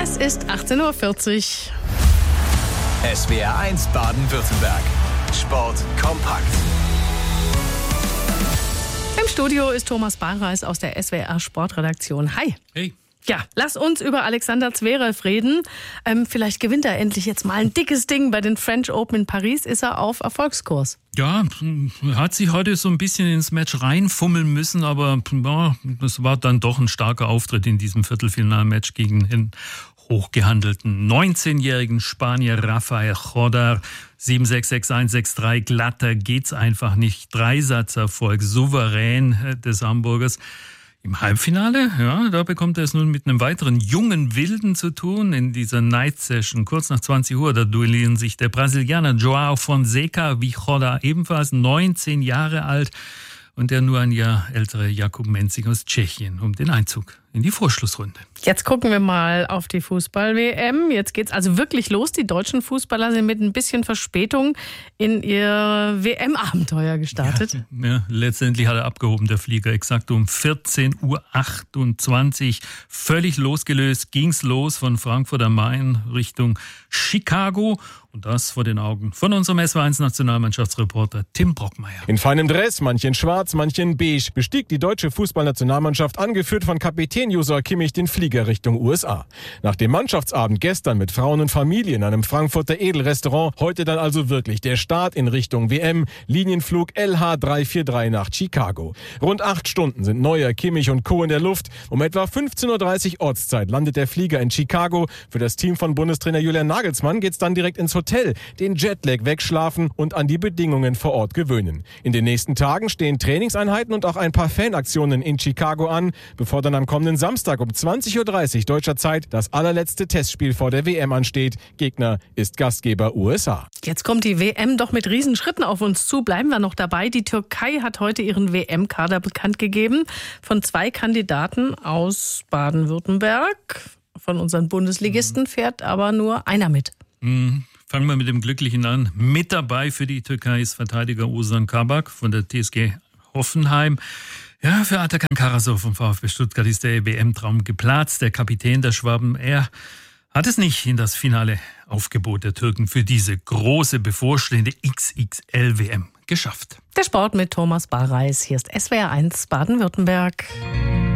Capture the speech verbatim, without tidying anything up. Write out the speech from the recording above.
Es ist achtzehn Uhr vierzig. S W R eins Baden-Württemberg. Sport kompakt. Im Studio ist Thomas Barreis aus der S W R Sportredaktion. Hi. Hey. Ja, lass uns über Alexander Zverev reden. Ähm, vielleicht gewinnt er endlich jetzt mal ein dickes Ding. Bei den French Open in Paris ist er auf Erfolgskurs. Ja, hat sich heute so ein bisschen ins Match reinfummeln müssen, aber ja, das war dann doch ein starker Auftritt in diesem Viertelfinalmatch gegen den hochgehandelten neunzehnjährigen Spanier Rafael Jodar. sieben sechs, sechs eins, sechs drei, glatter geht's einfach nicht. Dreisatzerfolg, souverän des Hamburgers. Im Halbfinale, ja, da bekommt er es nun mit einem weiteren jungen Wilden zu tun. In dieser Night Session, kurz nach zwanzig Uhr, da duellieren sich der Brasilianer João Fonseca, wie Jodar ebenfalls neunzehn Jahre alt, und der nur ein Jahr ältere Jakub Mensing aus Tschechien um den Einzug in die Vorschlussrunde. Jetzt gucken wir mal auf die Fußball-W M. Jetzt geht's also wirklich los. Die deutschen Fußballer sind mit ein bisschen Verspätung in ihr W M-Abenteuer gestartet. Ja, ja, letztendlich hat er abgehoben, der Flieger. Exakt um vierzehn Uhr achtundzwanzig. Völlig losgelöst ging's los von Frankfurt am Main Richtung Chicago. Und das vor den Augen von unserem S W R eins Nationalmannschaftsreporter Tim Brockmeier. In feinem Dress, manchen schwarz, manchen beige, bestieg die deutsche Fußballnationalmannschaft, angeführt von Kapitän Joshua Kimmich, den Flieger Richtung U S A. Nach dem Mannschaftsabend gestern mit Frauen und Familie in einem Frankfurter Edelrestaurant, heute dann also wirklich der Start in Richtung W M, Linienflug L H drei vier drei nach Chicago. Rund acht Stunden sind Neuer, Kimmich und Co. in der Luft. Um etwa fünfzehn Uhr dreißig Ortszeit landet der Flieger in Chicago. Für das Team von Bundestrainer Julian Nagelsmann geht's dann direkt ins Hotel, den Jetlag wegschlafen und an die Bedingungen vor Ort gewöhnen. In den nächsten Tagen stehen Trainingseinheiten und auch ein paar Fanaktionen in Chicago an, bevor dann am kommenden Samstag um zwanzig Uhr dreißig deutscher Zeit das allerletzte Testspiel vor der W M ansteht. Gegner ist Gastgeber U S A. Jetzt kommt die W M doch mit Riesenschritten auf uns zu. Bleiben wir noch dabei. Die Türkei hat heute ihren W M-Kader bekannt gegeben. Von zwei Kandidaten aus Baden-Württemberg. Von unseren Bundesligisten fährt aber nur einer mit. Mhm. Fangen wir mit dem Glücklichen an. Mit dabei für die Türkei ist Verteidiger Ozan Kabak von der T S G Hoffenheim. Ja, für Atakan Karasov vom VfB Stuttgart ist der W M-Traum geplatzt. Der Kapitän der Schwaben, er hat es nicht in das finale Aufgebot der Türken für diese große bevorstehende X X L-W M geschafft. Der Sport mit Thomas Barreis. Hier ist S W R eins Baden-Württemberg.